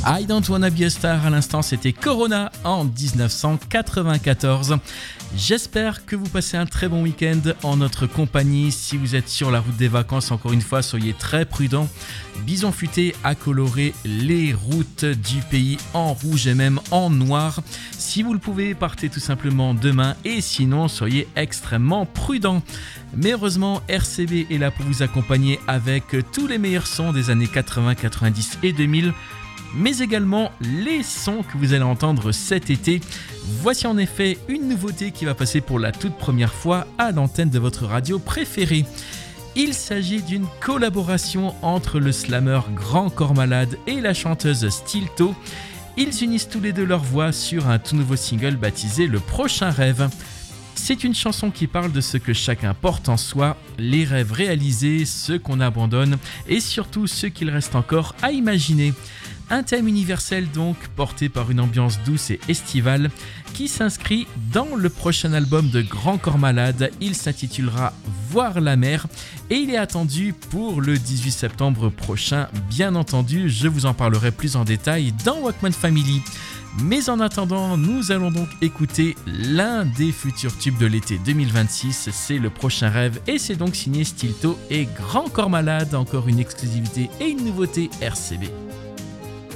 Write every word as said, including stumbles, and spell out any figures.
I Don't Wanna Be a Star, à l'instant c'était Corona en dix-neuf cent quatre-vingt-quatorze. J'espère que vous passez un très bon week-end en notre compagnie. Si vous êtes sur la route des vacances, encore une fois, soyez très prudents. Bison futé a coloré les routes du pays en rouge et même en noir. Si vous le pouvez, partez tout simplement demain et sinon, soyez extrêmement prudents. Mais heureusement, R C B est là pour vous accompagner avec tous les meilleurs sons des années quatre-vingts, quatre-vingt-dix et deux mille. Mais également les sons que vous allez entendre cet été. Voici en effet une nouveauté qui va passer pour la toute première fois à l'antenne de votre radio préférée. Il s'agit d'une collaboration entre le slammer Grand Corps Malade et la chanteuse Stilto. Ils unissent tous les deux leurs voix sur un tout nouveau single baptisé Le Prochain Rêve. C'est une chanson qui parle de ce que chacun porte en soi, les rêves réalisés, ceux qu'on abandonne et surtout ceux qu'il reste encore à imaginer. Un thème universel donc, porté par une ambiance douce et estivale, qui s'inscrit dans le prochain album de Grand Corps Malade. Il s'intitulera Voir la mer et il est attendu pour le dix-huit septembre prochain. Bien entendu, je vous en parlerai plus en détail dans Walkman Family. Mais en attendant, nous allons donc écouter l'un des futurs tubes de l'été deux mille vingt-six, c'est Le Prochain Rêve et c'est donc signé Stilto et Grand Corps Malade, encore une exclusivité et une nouveauté R C B.